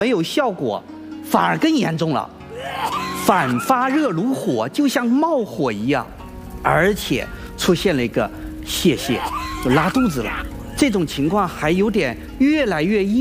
没有效果，反而更严重了，反发热如火，就像冒火一样，而且出现了一个泄泻，就拉肚子了。这种情况还有点越来越